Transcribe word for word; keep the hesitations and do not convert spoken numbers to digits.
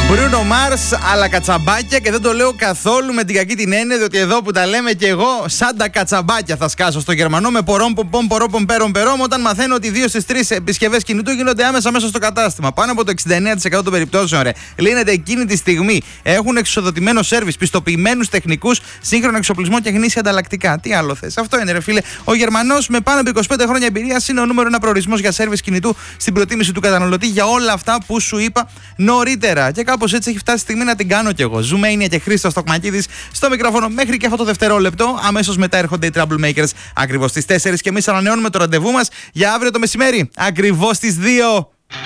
Μπρούνο Μάρς, αλλά κατσαμπάκια, και δεν το λέω καθόλου με την κακή την έννοια, διότι εδώ που τα λέμε και εγώ, σαν τα κατσαμπάκια θα σκάσω στο Γερμανό με πορόμ, ποπόμ, πορόπομ, πέρομ, περόμ, όταν μαθαίνω ότι δύο στις τρεις επισκευές κινητού γίνονται άμεσα μέσα στο κατάστημα. Πάνω από το εξήντα εννέα τοις εκατό των περιπτώσεων, ρε, λύνεται εκείνη τη στιγμή. Έχουν εξοδοτημένο σέρβις, πιστοποιημένους τεχνικούς, σύγχρονο εξοπλισμό και γνήσια ανταλλακτικά. Τι άλλο θες? Αυτό είναι, ρε φίλε. Ο Γερμανός με πάνω από είκοσι πέντε χρόνια εμπειρίας είναι ο νούμερο ένα προορισμός για σέρβις κινητού στην προτίμηση του καταναλωτή για όλα αυτά που σου είπα νωρίτερα. Και κάπως έτσι έχει φτάσει η στιγμή να την κάνω κι εγώ. Ζούμε είναι και Χρήστος Τοκμακίδης στο μικρόφωνο μέχρι και αυτό το δευτερόλεπτο. Αμέσως μετά έρχονται οι Troublemakers ακριβώς στις τέσσερις και εμείς ανανεώνουμε το ραντεβού μας για αύριο το μεσημέρι. Ακριβώς στις δύο.